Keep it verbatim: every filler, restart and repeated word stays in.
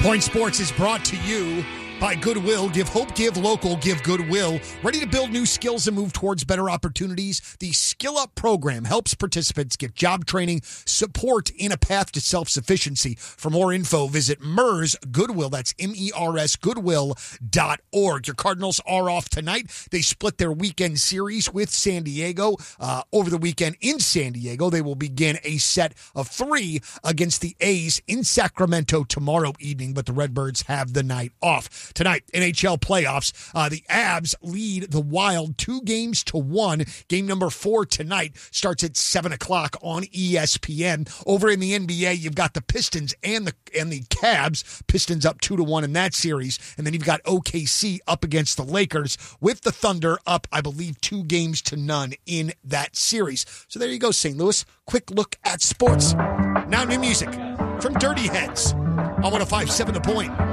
Point Sports is brought to you by Goodwill. Give hope, give local, give Goodwill. Ready to build new skills and move towards better opportunities? The Skill Up program helps participants get job training, support in a path to self-sufficiency. For more info, visit M E R S Goodwill. That's M E R S Goodwill dot org. Your Cardinals are off tonight. They split their weekend series with San Diego. Uh, over the weekend in San Diego, they will begin a set of three against the A's in Sacramento tomorrow evening, but the Redbirds have the night off. Tonight, N H L playoffs, uh, the Avs lead the Wild two games to one. Game number four tonight starts at seven o'clock on E S P N. Over in the N B A, you've got the Pistons and the and the Cavs. Pistons up two to one in that series. And then you've got O K C up against the Lakers with the Thunder up, I believe, two games to none in that series. So there you go, Saint Louis. Quick look at sports. Now new music from Dirty Heads on one oh five point seven The Point.